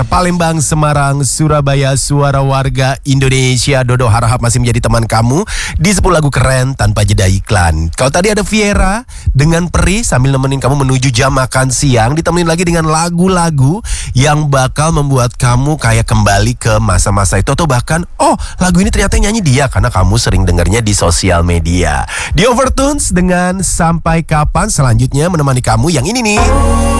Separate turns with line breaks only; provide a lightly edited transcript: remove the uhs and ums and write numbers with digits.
Palembang, Semarang, Surabaya, suara warga Indonesia. Dodo harap masih menjadi teman kamu di 10 lagu keren tanpa jeda iklan. Kalau tadi ada Viera dengan Peri sambil nemenin kamu menuju jam makan siang, ditemenin lagi dengan lagu-lagu yang bakal membuat kamu kayak kembali ke masa-masa itu. Atau bahkan, oh lagu ini ternyata nyanyi dia karena kamu sering dengarnya di sosial media. Di Overtones dengan Sampai Kapan selanjutnya menemani kamu yang ini nih.